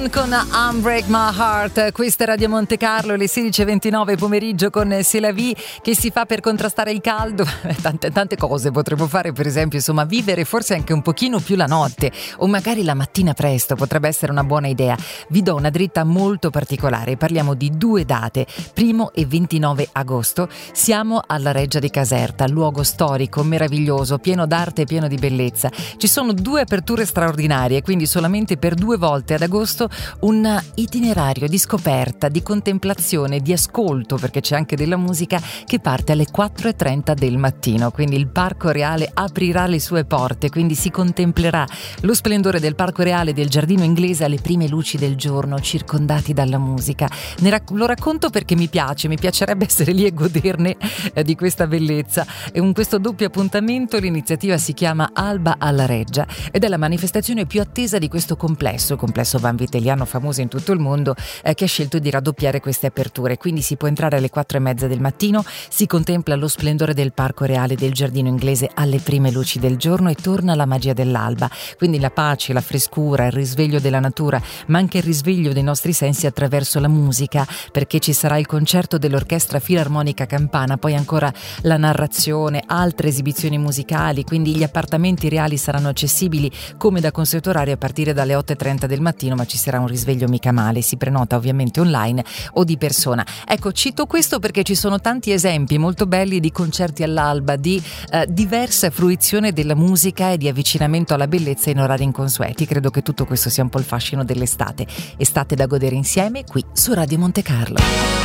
Con Unbreak My Heart, questa è Radio Monte Carlo, le 16:29 pomeriggio con C'est la vie, che si fa per contrastare il caldo. Tante cose potremmo fare, per esempio, insomma, vivere forse anche un pochino più la notte o magari la mattina presto, potrebbe essere una buona idea. Vi do una dritta molto particolare, parliamo di due date, 1 e 29 agosto. Siamo alla Reggia di Caserta, luogo storico, meraviglioso, pieno d'arte e pieno di bellezza. Ci sono due aperture straordinarie, quindi solamente per 2 volte ad agosto un itinerario di scoperta, di contemplazione, di ascolto, perché c'è anche della musica, che parte alle 4:30 del mattino. Quindi il Parco Reale aprirà le sue porte, quindi si contemplerà lo splendore del Parco Reale e del Giardino Inglese alle prime luci del giorno, circondati dalla musica. Lo racconto perché mi piacerebbe essere lì e goderne di questa bellezza. E con questo doppio appuntamento l'iniziativa si chiama Alba alla Reggia ed è la manifestazione più attesa di questo complesso vanvitelliano famoso in tutto il mondo, che ha scelto di raddoppiare queste aperture. Quindi si può entrare alle 4:30 del mattino, si contempla lo splendore del Parco Reale e del Giardino Inglese alle prime luci del giorno e torna la magia dell'alba. Quindi la pace, la frescura, il risveglio della natura, ma anche il risveglio dei nostri sensi attraverso la musica, perché ci sarà il concerto dell'Orchestra Filarmonica Campana, poi ancora la narrazione, altre esibizioni musicali. Quindi gli appartamenti reali saranno accessibili come da consueto orario a partire dalle 8:30 del mattino, ma ci sarà un risveglio mica male, si prenota ovviamente online o di persona. Ecco, cito questo perché ci sono tanti esempi molto belli di concerti all'alba, di diversa fruizione della musica e di avvicinamento alla bellezza in orari inconsueti. Credo che tutto questo sia un po' il fascino dell'estate, estate da godere insieme qui su Radio Monte Carlo.